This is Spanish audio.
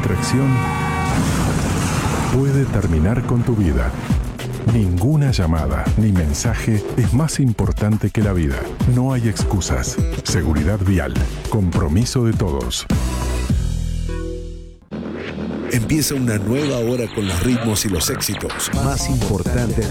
distracción puede terminar con tu vida. Ninguna llamada ni mensaje es más importante que la vida. No hay excusas. Seguridad vial. Compromiso de todos. Empieza una nueva hora con los ritmos y los éxitos más importantes